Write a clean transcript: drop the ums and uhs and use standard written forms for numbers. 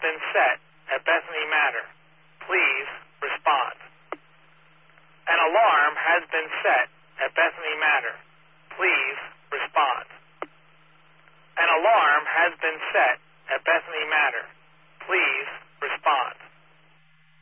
been set at Bethany Manor. Please respond. An alarm has been set at Bethany Manor. Please respond. An alarm has been set at Bethany Manor. Please